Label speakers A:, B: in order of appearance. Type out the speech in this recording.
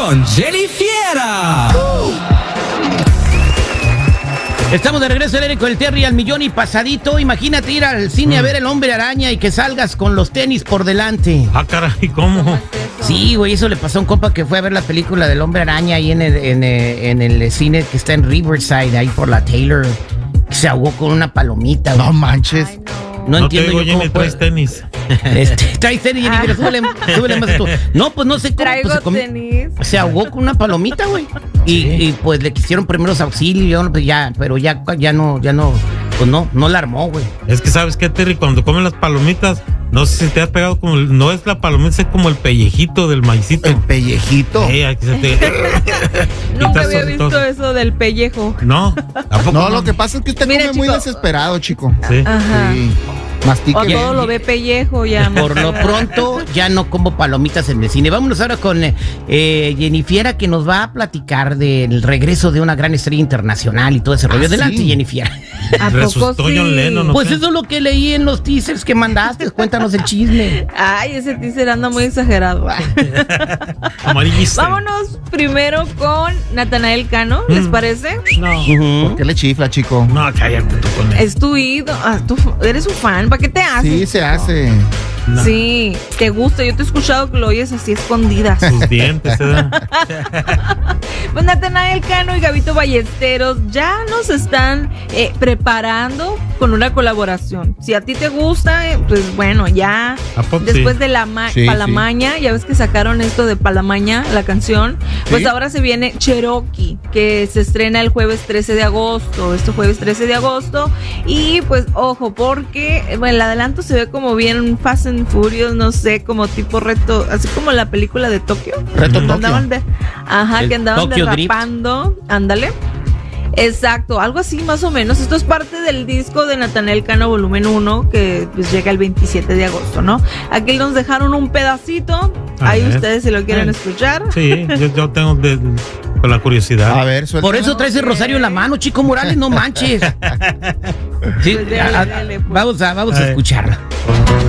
A: con Jenny Fiera.
B: Estamos de regreso, el Eric, el Terry al millón y pasadito. Imagínate ir al cine a ver El Hombre Araña y que salgas con los tenis por delante.
C: Ah, caray, ¿cómo?
B: Sí, güey, eso le pasó a un compa que fue a ver la película del Hombre Araña ahí en el cine que está en Riverside, ahí por la Taylor. Se ahogó con una palomita, güey.
D: No manches.
B: Ay, no entiendo
C: te digo,
B: yo cómo
C: Jenny,
B: puede.
C: traes tenis.
B: Traes tenis, Jenny, pero súbele más a tú. No, pues no sé cómo.
E: Traigo
B: Pues,
E: tenis.
B: se ahogó con una palomita, güey. Y pues le quisieron primeros auxilios, pues ya, pero ya no, pues no la armó, güey.
C: Es que, ¿sabes qué, Terry? Cuando comen las palomitas, no sé si te has pegado como... No es la palomita, es como el pellejito del maicito.
D: El pellejito.
C: Aquí se te...
E: Nunca había
C: Quitas
E: visto
C: todo.
E: eso del pellejo.
C: No, ¿tampoco?
D: No, lo que pasa es que usted
E: Mira,
D: come muy
E: chico.
D: desesperado, chico.
C: Sí.
E: Ajá.
D: Sí. Mastique.
E: O todo lo ve pellejo ya.
B: Por lo pronto, ya no como palomitas en el cine. Vámonos ahora con Jenny Fiera, que nos va a platicar del regreso de una gran estrella internacional y todo ese rollo. Adelante,
D: sí.
B: Jenny Fiera.
E: ¿A poco
C: Resucitó
E: sí?
C: John Lennon, ¿no?
B: Pues
C: qué?
B: eso es lo que leí en los teasers que mandaste. Cuéntanos el chisme.
E: Ay, ese teaser anda muy exagerado.
C: Amarillista.
E: Vámonos primero con Natanael Cano, ¿les parece?
C: No,
D: ¿Por qué le chifla, chico?
C: no, cállate tú con él.
E: Es tu ídolo. Tú eres un fan. ¿Para qué te haces?
D: Sí, se hace.
C: No.
E: Sí, te gusta. Yo te he escuchado que lo oyes así escondidas.
C: Sus dientes, ¿verdad?
E: Pues Natanael Cano y Gabito Ballesteros ya nos están preparando con una colaboración. Si a ti te gusta, pues bueno, ya
C: ¿A poco
E: después
C: sí?
E: de
D: Sí,
E: Palamaña, ya ves que sacaron esto de Palamaña, la canción, pues
D: Sí.
E: ahora se viene Cherokee, que se estrena el jueves 13 de agosto, jueves 13 de agosto, y pues ojo, porque bueno, el adelanto se ve como bien Fast and Furious, no sé, como tipo reto, así como la película de Tokio.
D: Reto
E: Que andaban
D: Tokio.
B: El
E: que andaban
B: Tokyo Drift.
E: derrapando, ándale. Exacto, algo así más o menos. Esto es parte del disco de Natanael Cano volumen 1 que pues llega el 27 de agosto, ¿no? Aquí nos dejaron un pedacito,
C: A
E: ahí
C: ver.
E: ustedes si lo quieren escuchar.
C: Sí, yo tengo con la curiosidad.
D: A ver, suelta.
B: Por eso traes el rosario en la mano, Chico Morales, no manches. Sí,
E: Pues dele, dele, pues.
B: vamos a escucharla.